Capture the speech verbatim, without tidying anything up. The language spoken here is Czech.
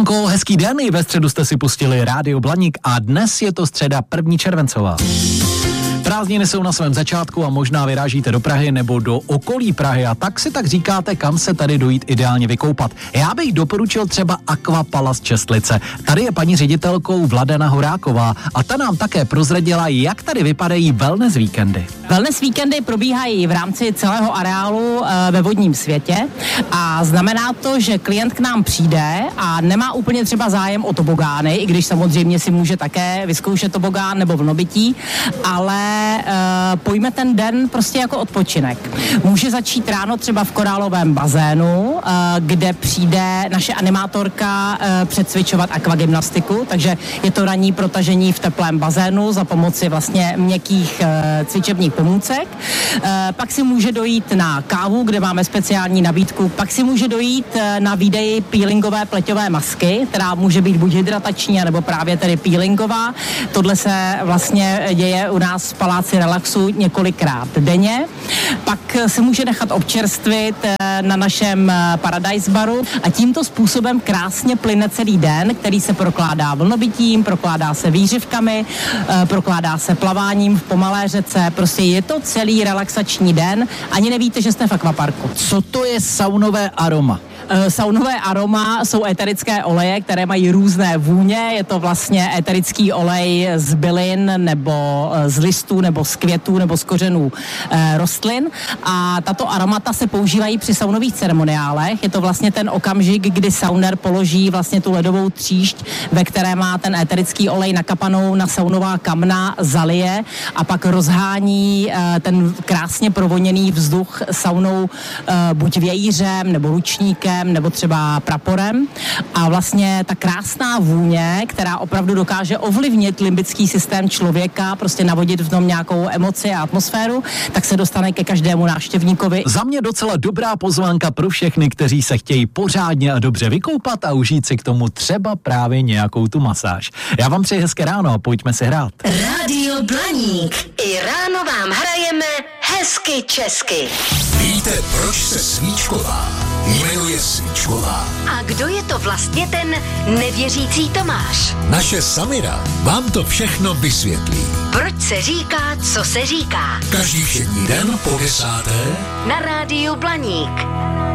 Ranko, hezký den, i ve středu jste si pustili Rádio Blaník a dnes je to středa první červencová. Prázdniny jsou na svém začátku a možná vyrážíte do Prahy nebo do okolí Prahy a tak si tak říkáte, kam se tady dojít ideálně vykoupat. Já bych doporučil třeba Aquapalace Čestlice. Tady je paní ředitelkou Vladana Horáková a ta nám také prozradila, jak tady vypadají wellness víkendy. Wellness víkendy probíhají v rámci celého areálu e, ve vodním světě a znamená to, že klient k nám přijde a nemá úplně třeba zájem o tobogány, i když samozřejmě si může také vyzkoušet tobogán nebo vlnobytí, ale e, pojme ten den prostě jako odpočinek. Může začít ráno třeba v korálovém bazénu, e, kde přijde naše animátorka e, předcvičovat akvagymnastiku, takže je to ranní protažení v teplém bazénu za pomoci vlastně měkkých e, cvičebních pomůcek. E, pak si může dojít na kávu, kde máme speciální nabídku. Pak si může dojít e, na výdej peelingové pleťové masky, která může být buď hydratační, nebo právě tedy peelingová. Tohle se vlastně děje u nás v Paláci relaxu několikrát denně. Pak se může nechat občerstvit e, na našem Paradise baru a tímto způsobem krásně plyne celý den, který se prokládá vlnobytím, prokládá se výřivkami, e, prokládá se plaváním v pomalé řece. Prostě je to celý relaxační den, ani nevíte, že jste v akvaparku. Co to je saunové aroma? Saunové aroma jsou éterické oleje, které mají různé vůně. Je to vlastně éterický olej z bylin nebo z listů nebo z květů nebo z kořenů e, rostlin. A tato aromata se používají při saunových ceremoniálech. Je to vlastně ten okamžik, kdy sauner položí vlastně tu ledovou tříšť, ve které má ten éterický olej nakapanou na saunová kamna, zalije a pak rozhání e, ten krásně provoněný vzduch saunou e, buď vějířem nebo ručníkem nebo třeba praporem a vlastně ta krásná vůně, která opravdu dokáže ovlivnit limbický systém člověka, prostě navodit v tom nějakou emoci a atmosféru, tak se dostane ke každému návštěvníkovi. Za mě docela dobrá pozvánka pro všechny, kteří se chtějí pořádně a dobře vykoupat a užít si k tomu třeba právě nějakou tu masáž. Já vám přeji hezké ráno a pojďme si hrát. Rádio Blaník. I ráno vám hrajeme hezky česky. Víte, proč se Svíčková jmenuje Svíčková? A kdo je to vlastně ten nevěřící Tomáš? Naše Samira vám to všechno vysvětlí. Proč se říká, co se říká? Každý všední den po desáté na Rádiu Blaník.